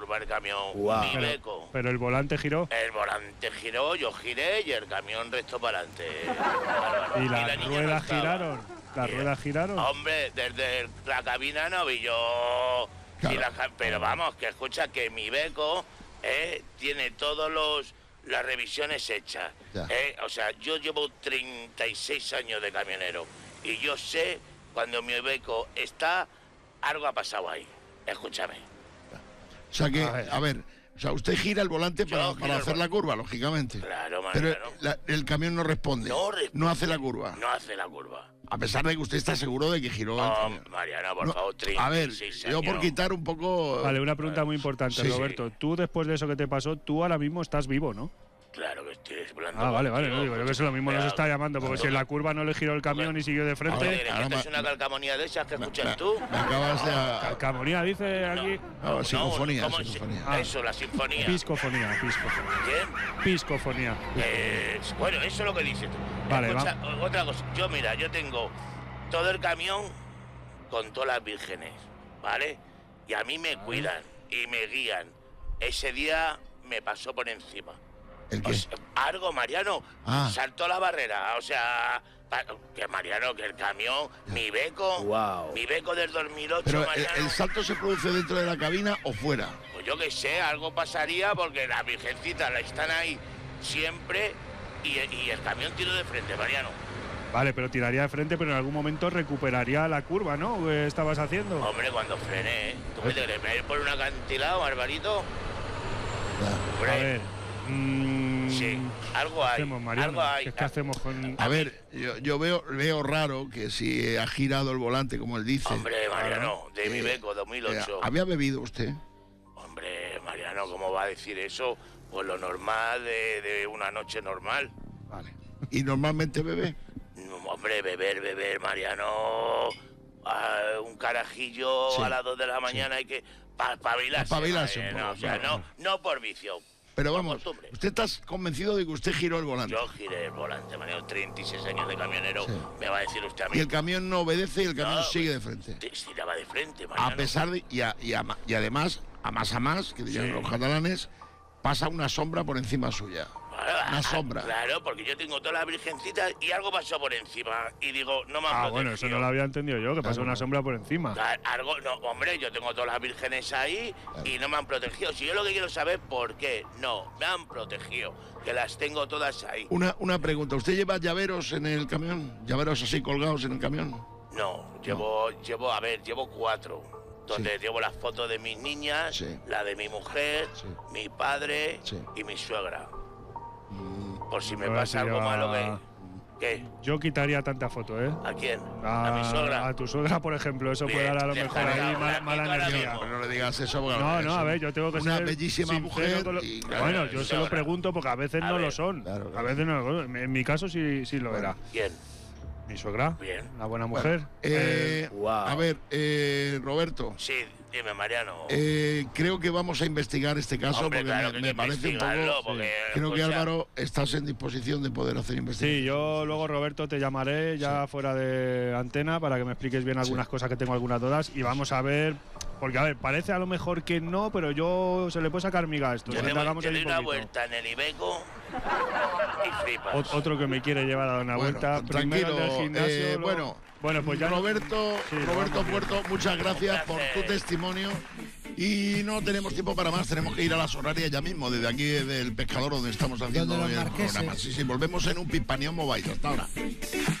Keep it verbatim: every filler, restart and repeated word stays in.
curva el camión. Wow. Mi Pero, Iveco. pero el volante giró. El volante giró, yo giré y el camión restó para adelante. Y las la niña no ruedas estaba. giraron. Las Bien. ruedas giraron. Hombre, desde el- la cabina no vi yo. Claro. si la ca- pero vamos, que escucha que mi Iveco eh, tiene todos los las revisiones hechas. Ya. Eh, o sea, yo llevo treinta y seis años de camionero y yo sé cuando mi Iveco está, algo ha pasado ahí. Escúchame. O sea que, A ver. a ver, o sea, usted gira el volante Yo para, giro para el hacer vol- la curva, lógicamente. Claro, Pero Mariano. la- el camión no responde. No responde. No hace la curva. No hace la curva. A pesar de que usted está seguro de que giró el Oh, camión. Mariano, por No, favor, a ver, treinta y seis yo por años. quitar un poco. Vale, una pregunta muy importante, Sí, sí. Roberto. Tú, después de eso que te pasó, tú ahora mismo estás vivo, ¿no? Claro que estoy hablando. Ah, vale, vale. contigo, No, digo, yo que eso lo mismo nos pero- está llamando, porque si en la curva no le giró el camión y siguió de frente. Joder, Ahora ¿esto me- es una calcamonía de esas que Me, escuchas me- tú? me acabas de. Calcamonía dice aquí. No, sinfonía, ¿cómo es? sinfonía. Ah. Eso, la sinfonía. Piscofonía, piscofonía. ¿Quién? Piscofonía. Eh, bueno, eso es lo que dices tú. Vale, Escucha, otra cosa. Yo, mira, yo tengo todo el camión con todas las vírgenes, ¿vale? Y a mí me cuidan y me guían. Ese día me pasó por encima. ¿El qué? O sea, algo, Mariano, Ah. saltó la barrera, o sea, pa- que Mariano, que el camión, mi Iveco, Wow. mi Iveco del dos mil ocho, Pero el, Mariano, el salto se produce dentro de la cabina o fuera. pues yo qué sé, algo pasaría porque las virgencitas la están ahí siempre y, y el camión tiró de frente, Mariano. Vale, pero tiraría de frente, pero en algún momento recuperaría la curva, ¿no? ¿Qué estabas haciendo? Hombre, cuando frené, ¿eh? ¿Tú qué te crees? ¿Me voy a ir por un acantilado, Barbarito? Ya. Hombre, A ver. mm, sí, algo ¿qué hay, hacemos, Mariano? algo hay. ¿Qué, qué hacemos con.? A ver, yo, yo veo, veo raro que si ha girado el volante, como él dice. Hombre, Mariano, de mi Eh, Iveco dos mil eh, ocho. ¿Había bebido usted? Hombre, Mariano, ¿cómo va a decir eso? Pues lo normal de, de una noche normal. Vale. ¿Y normalmente bebe? No, hombre, beber, beber, Mariano. Ah, un carajillo Sí, a las dos de la mañana hay que pa pabilarse. Pa pabilarse un Mariano, poco, o sea, claro. no, no por vicio. Pero por vamos, costumbre. ¿usted está convencido de que usted giró el volante? Yo giré el volante, Mariano, treinta y seis años de camionero. Sí. Me va a decir usted a mí. Y el camión no obedece y el camión No, sigue de frente. Te tiraba de frente, Mariano. A pesar de. Y, a- y, a- y además, a más a más, que dirían Sí. los catalanes, pasa una sombra por encima suya. Ah, Una ah, sombra. Claro, porque yo tengo todas las virgencitas y algo pasó por encima. Y digo, no me han Ah, bueno, eso protegido. no lo había entendido yo, que pasó Claro. una sombra por encima. Claro, algo, no, hombre, yo tengo todas las vírgenes ahí y no me han protegido. Si yo lo que quiero saber por qué, no, me han protegido, que las tengo todas ahí. Una, una pregunta, ¿usted lleva llaveros en el camión? ¿Llaveros así colgados en el camión? No, llevo, llevo, a ver, llevo cuatro. Donde llevo las fotos de mis niñas, Sí. la de mi mujer, Sí. mi padre Sí. y mi suegra. Por si me Ahora pasa sí algo lleva- malo que... ¿Qué? Yo quitaría tanta foto, ¿eh? ¿A quién? A, A mi suegra. a tu suegra, por ejemplo, eso Bien, puede dar a lo te mejor jala, ahí ahora ma- aquí mala ahora energía. mismo. No, no le digas eso. porque No, es no, a ver, yo tengo que una ser bellísima sincero mujer. con lo- y, Bueno, yo se lo Suegra. pregunto porque a veces A no ver. lo son. Claro, A claro. veces no lo son. En mi caso sí, sí lo era. ¿Quién? Mi suegra, Bien. una buena Bueno, mujer. eh, Eh, A ver, eh, Roberto, Sí, dime, Mariano. eh, creo que vamos a investigar este caso Hombre, porque claro me, que hay me que parece un investigarlo, poco. porque, Creo que escucha, Álvaro, estás en disposición de poder hacer investigación. sí, yo luego, Roberto, te llamaré ya fuera de antena para que me expliques bien algunas cosas que tengo algunas dudas y vamos a ver. Porque, a ver, parece a lo mejor que no, pero yo se le puede sacar miga a esto. Yo ¿eh? le voy- Hagamos yo ahí doy un una poquito. vuelta en el Iveco y flipas. Ot- Otro que me quiere llevar a dar una Bueno, vuelta. tranquilo. Primero el del gimnasio, eh, luego- bueno, bueno, pues ya. Roberto, Sí, lo Roberto vamos viendo. Puerto, muchas gracias Un por placer. tu testimonio. Y no tenemos tiempo para más, tenemos que ir a las horarias ya mismo, desde aquí, desde el pescador donde estamos haciendo Donde los el marqueses. programa. Sí, sí, volvemos en un Pimpanión Mobile. Hasta ahora.